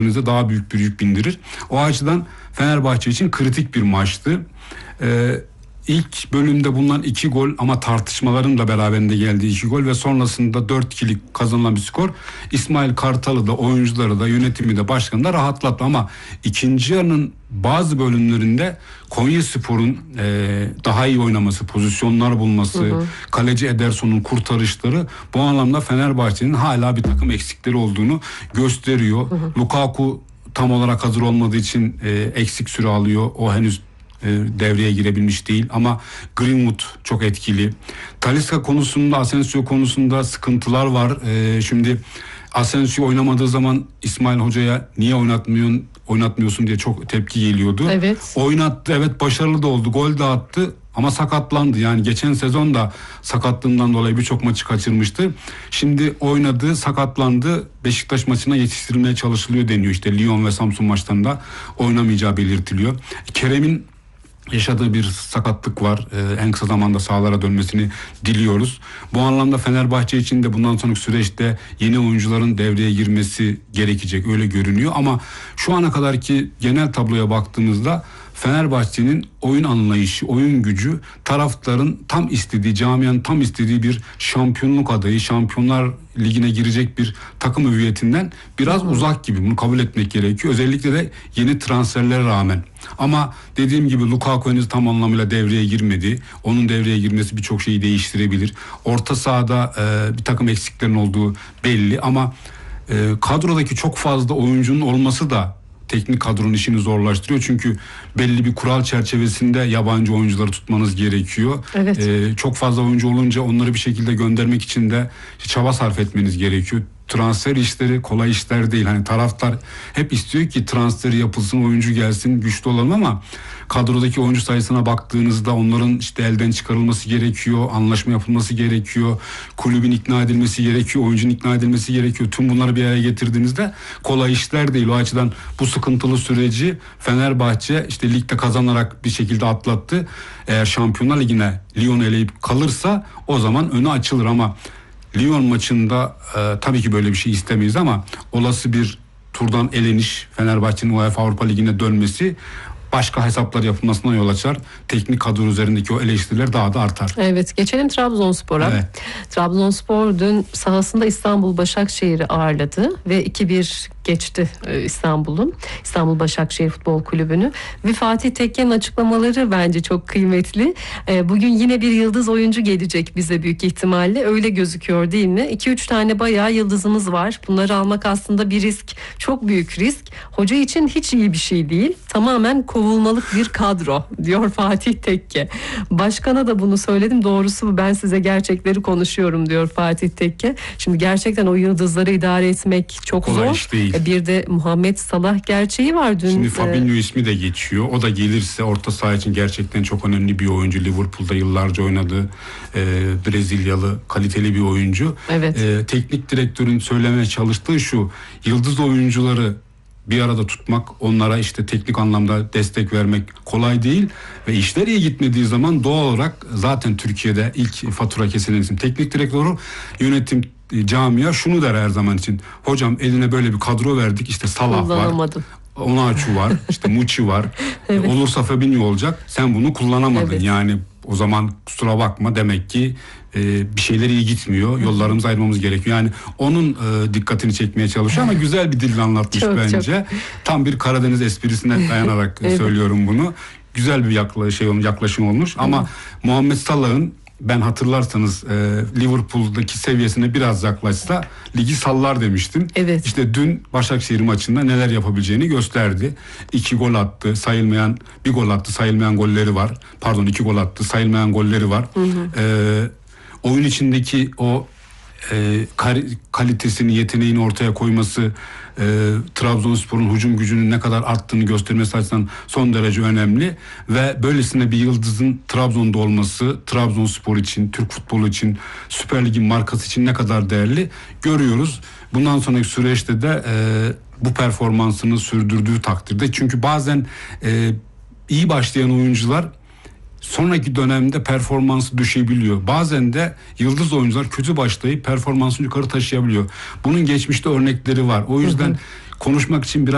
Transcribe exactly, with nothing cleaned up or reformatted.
daha büyük bir yük bindirir. O açıdan Fenerbahçe için kritik bir maçtı. Ee, ilk bölümde bulunan iki gol ama tartışmaların da beraberinde geldiği iki gol ve sonrasında dört ikilik kazanılan bir skor İsmail Kartal'ı da, oyuncuları da, yönetimi de, başkanı da rahatlattı. Ama ikinci yarının bazı bölümlerinde Konyaspor'un e, daha iyi oynaması, pozisyonlar bulması, hı hı. kaleci Ederson'un kurtarışları bu anlamda Fenerbahçe'nin hala bir takım eksikleri olduğunu gösteriyor. Hı hı. Lukaku tam olarak hazır olmadığı için e, eksik süre alıyor. O henüz e, devreye girebilmiş değil ama Greenwood çok etkili. Talisca konusunda, Asensio konusunda sıkıntılar var. E, şimdi Asensio oynamadığı zaman İsmail Hoca'ya niye oynatmıyorsun, oynatmıyorsun diye çok tepki geliyordu. Evet. Oynattı, evet, başarılı da oldu, gol de attı ama sakatlandı. Yani geçen sezon da sakatlığından dolayı birçok maçı kaçırmıştı. Şimdi oynadı, sakatlandı. Beşiktaş maçına yetiştirilmeye çalışılıyor deniyor. İşte Lyon ve Samsun maçlarında oynamayacağı belirtiliyor. Kerem'in yaşadığı bir sakatlık var. Ee, en kısa zamanda sahalara dönmesini diliyoruz. Bu anlamda Fenerbahçe için de bundan sonraki süreçte yeni oyuncuların devreye girmesi gerekecek, öyle görünüyor. Ama şu ana kadarki genel tabloya baktığımızda Fenerbahçe'nin oyun anlayışı, oyun gücü taraftarın tam istediği, camianın tam istediği bir şampiyonluk adayı, Şampiyonlar Ligi'ne girecek bir takım hüviyetinden biraz hmm. uzak gibi. Bunu kabul etmek gerekiyor. Özellikle de yeni transferlere rağmen. Ama dediğim gibi Lukaku henüz tam anlamıyla devreye girmedi. Onun devreye girmesi birçok şeyi değiştirebilir. Orta sahada e, bir takım eksiklerin olduğu belli ama e, kadrodaki çok fazla oyuncunun olması da teknik kadronun işini zorlaştırıyor. Çünkü belli bir kural çerçevesinde yabancı oyuncuları tutmanız gerekiyor. Evet. Ee, çok fazla oyuncu olunca onları bir şekilde göndermek için de çaba sarf etmeniz gerekiyor. Transfer işleri kolay işler değil. Hani taraftar hep istiyor ki transferi yapılsın, oyuncu gelsin, güçlü olalım ama kadrodaki oyuncu sayısına baktığınızda onların işte elden çıkarılması gerekiyor, anlaşma yapılması gerekiyor, kulübün ikna edilmesi gerekiyor, oyuncunun ikna edilmesi gerekiyor. Tüm bunları bir araya getirdiğinizde kolay işler değil. O açıdan bu sıkıntılı süreci Fenerbahçe işte ligde kazanarak bir şekilde atlattı. Eğer Şampiyonlar Ligi'ne Lyon'u eleyip kalırsa o zaman önü açılır ama Lyon maçında e, tabii ki böyle bir şey istemeyiz ama olası bir turdan eleniş, Fenerbahçe'nin UEFA Avrupa Ligi'ne dönmesi başka hesaplar yapılmasına yol açar. Teknik kadro üzerindeki o eleştiriler daha da artar. Evet, geçelim Trabzonspor'a. Evet. Trabzonspor dün sahasında İstanbul Başakşehir'i ağırladı ve iki bir geçti İstanbul'un. İstanbul Başakşehir Futbol Kulübü'nü ve Fatih Tekke'nin açıklamaları bence çok kıymetli. Bugün yine bir yıldız oyuncu gelecek bize büyük ihtimalle. Öyle gözüküyor değil mi? iki üç tane bayağı yıldızımız var. Bunları almak aslında bir risk. Çok büyük risk. Hoca için hiç iyi bir şey değil. Tamamen kovulmalık bir kadro diyor Fatih Tekke. Başkana da bunu söyledim. Doğrusu bu, ben size gerçekleri konuşuyorum diyor Fatih Tekke. Şimdi gerçekten o yıldızları idare etmek çok kolay zor. iş değil. Bir de Muhammed Salah gerçeği var dün. Şimdi Fabinho e... ismi de geçiyor. O da gelirse orta saha için gerçekten çok önemli bir oyuncu. Liverpool'da yıllarca oynadı. Ee, Brezilyalı kaliteli bir oyuncu. Evet. Ee, teknik direktörün söylemeye çalıştığı şu: yıldız oyuncuları bir arada tutmak, onlara işte teknik anlamda destek vermek kolay değil ve işler iyi gitmediği zaman doğal olarak zaten Türkiye'de ilk fatura kesilen isim teknik direktörü, yönetim, camia şunu der her zaman için: hocam eline böyle bir kadro verdik, işte Salah var, Onaçu var, işte Muçi var. Evet. Olursa Fabinho olacak, sen bunu kullanamadın. Evet. Yani o zaman kusura bakma, demek ki e, bir şeyler iyi gitmiyor. Yollarımızı ayırmamız gerekiyor. Yani onun e, dikkatini çekmeye çalışıyor ama güzel bir dille anlatmış çok, bence. Çok. Tam bir Karadeniz esprisine dayanarak evet. söylüyorum bunu. Güzel bir yakla, şey, yaklaşım olmuş ama evet. Muhammed Salah'ın, ben hatırlarsanız e, Liverpool'daki seviyesine biraz yaklaşsa ligi sallar demiştim. Evet. İşte dün Başakşehir maçında neler yapabileceğini gösterdi. İki gol attı, sayılmayan bir gol attı, sayılmayan golleri var. Pardon, iki gol attı, sayılmayan golleri var. Hı hı. E, oyun içindeki o e, kalitesini, yeteneğini ortaya koyması, e, Trabzonspor'un hücum gücünün ne kadar arttığını göstermesi açısından son derece önemli ve böylesine bir yıldızın Trabzon'da olması Trabzonspor için, Türk futbolu için, Süper Lig'in markası için ne kadar değerli görüyoruz. Bundan sonraki süreçte de e, bu performansını sürdürdüğü takdirde, çünkü bazen e, iyi başlayan oyuncular sonraki dönemde performansı düşebiliyor. Bazen de yıldız oyuncular kötü başlayıp performansını yukarı taşıyabiliyor. Bunun geçmişte örnekleri var. O yüzden hı hı. konuşmak için biraz